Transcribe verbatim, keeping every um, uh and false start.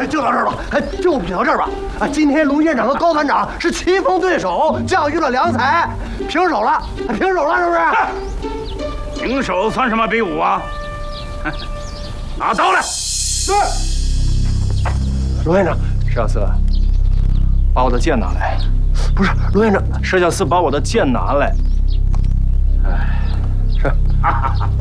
就到这儿吧，哎，就比到这儿吧。啊，今天龙县长和高团长是棋逢对手，教育了良才，平手了，平手了，是不是？ 平手算什么比武啊？拿刀来！ 是。龙院长， 石小四，把我的剑拿来。 不是龙院长， 石小四，把我的剑拿来。哎，是。